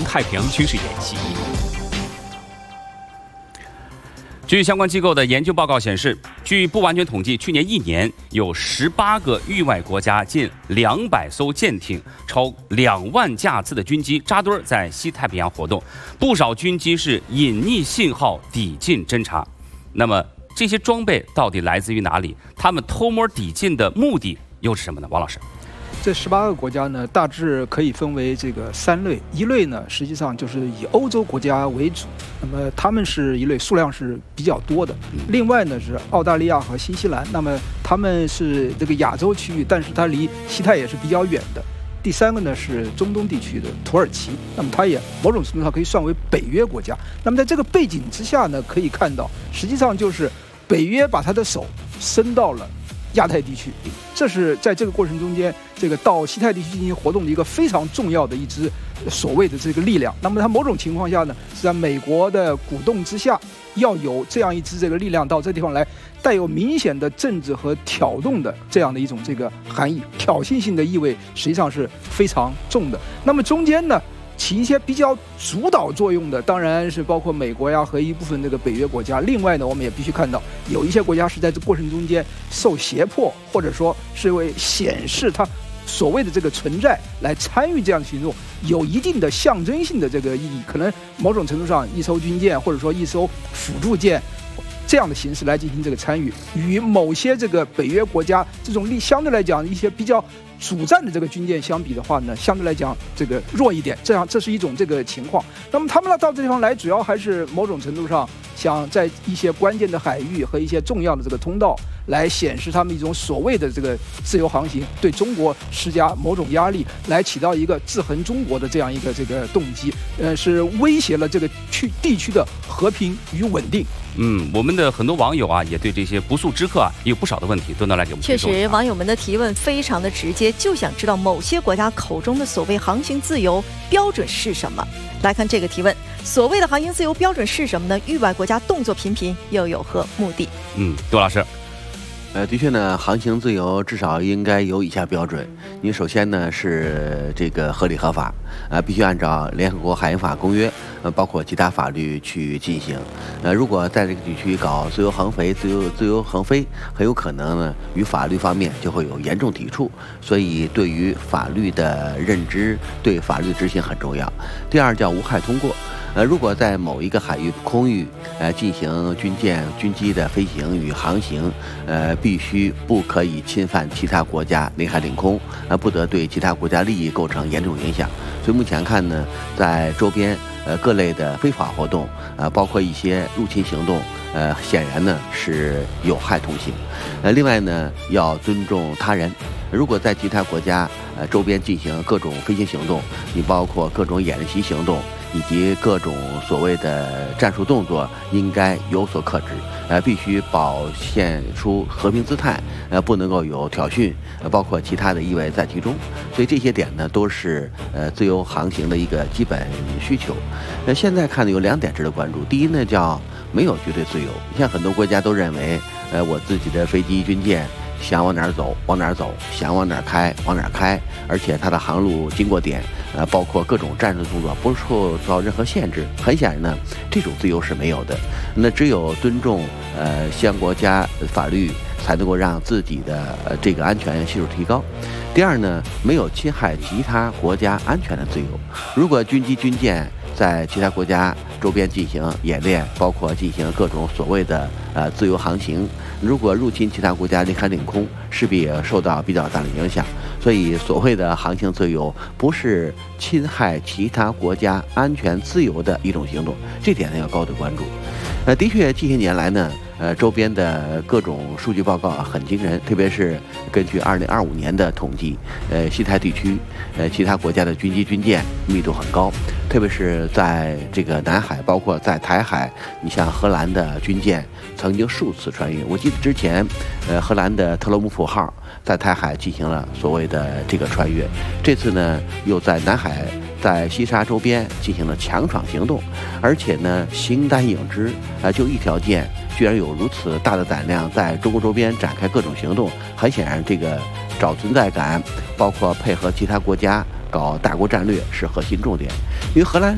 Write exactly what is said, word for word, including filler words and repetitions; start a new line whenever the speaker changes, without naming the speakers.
太平洋军事演习。
据相关机构的研究报告显示，据不完全统计，去年一年有十八个域外国家近两百艘舰艇、超两万架次的军机扎堆在西太平洋活动，不少军机是隐匿信号抵近侦察。那么这些装备到底来自于哪里？他们偷摸抵近的目的又是什么呢？王老师。
这十八个国家呢，大致可以分为这个三类。一类呢，实际上就是以欧洲国家为主，那么他们是一类，数量是比较多的。另外呢是澳大利亚和新西兰，那么他们是这个亚洲区域，但是它离西太也是比较远的。第三个呢是中东地区的土耳其，那么它也某种程度上可以算为北约国家。那么在这个背景之下呢，可以看到，实际上就是北约把他的手伸到了亚太地区，这是在这个过程中间，这个到西太地区进行活动的一个非常重要的一支所谓的这个力量。那么它某种情况下呢，是在美国的鼓动之下，要有这样一支这个力量到这地方来，带有明显的政治和挑动的这样的一种这个含义，挑衅性的意味实际上是非常重的。那么中间呢，起一些比较主导作用的，当然是包括美国呀和一部分这个北约国家。另外呢，我们也必须看到，有一些国家是在这过程中间受胁迫，或者说是为显示它所谓的这个存在来参与这样的行动，有一定的象征性的这个意义。可能某种程度上，一艘军舰或者说一艘辅助舰这样的形式来进行这个参与，与某些这个北约国家这种力相对来讲一些比较主战的这个军舰相比的话呢，相对来讲这个弱一点，这样这是一种这个情况。那么他们呢到这地方来，主要还是某种程度上想在一些关键的海域和一些重要的这个通道来显示他们一种所谓的这个自由航行，对中国施加某种压力，来起到一个制衡中国的这样一个这个动机，呃，是威胁了这个区地区的和平与稳定。
嗯，我们的很多网友啊，也对这些不速之客啊，也有不少的问题，都能来给我们。
确实，网友们的提问非常的直接，就想知道某些国家口中的所谓航行自由标准是什么。来看这个提问：所谓的航行自由标准是什么呢？域外国家动作频频，又有何目的？
嗯，杜老师。
呃，的确呢，航行自由至少应该有以下标准。你首先呢是这个合理合法，呃，必须按照联合国海洋法公约，呃，包括其他法律去进行。呃，如果在这个地区搞自由横飞、自由自由横飞，很有可能呢与法律方面就会有严重抵触。所以，对于法律的认知，对法律执行很重要。第二叫无害通过。呃，如果在某一个海域空域，呃，进行军舰、军机的飞行与航行，呃，必须不可以侵犯其他国家领海领空，呃，不得对其他国家利益构成严重影响。所以目前看呢，在周边呃各类的非法活动，呃，包括一些入侵行动，呃，显然呢是有害通行。呃，另外呢，要尊重他人。如果在其他国家呃周边进行各种飞行行动，你包括各种演习行动，以及各种所谓的战术动作，应该有所克制，呃，必须表现出和平姿态，呃，不能够有挑衅，呃，包括其他的意味在其中。所以这些点呢，都是呃自由航行的一个基本需求。那现在看呢，有两点值得关注。第一呢，叫没有绝对自由。像很多国家都认为，呃，我自己的飞机、军舰想往哪儿走往哪儿走，想往哪儿开往哪儿开，而且它的航路经过点，呃，包括各种战术动作不受到任何限制。很显然呢，这种自由是没有的。那只有尊重呃相国家法律，才能够让自己的呃这个安全系数提高。第二呢，没有侵害其他国家安全的自由。如果军机、军舰在其他国家周边进行演练，包括进行各种所谓的呃自由航行，如果入侵其他国家领海领空，势必也受到比较大的影响。所以所谓的航行自由，不是侵害其他国家安全自由的一种行动，这点呢要高度关注。呃，的确，近些年来呢，呃，周边的各种数据报告啊很惊人，特别是根据二零二五年的统计，呃，西太地区，呃，其他国家的军机、军舰密度很高，特别是在这个南海，包括在台海，你像荷兰的军舰曾经数次穿越。我记得之前，呃，荷兰的特罗姆普号在台海进行了所谓的这个穿越，这次呢又在南海，在西沙周边进行了强闯行动，而且呢形单影只，啊、呃，就一条舰居然有如此大的胆量在中国周边展开各种行动，很显然这个找存在感，包括配合其他国家搞大国战略是核心重点。因为荷兰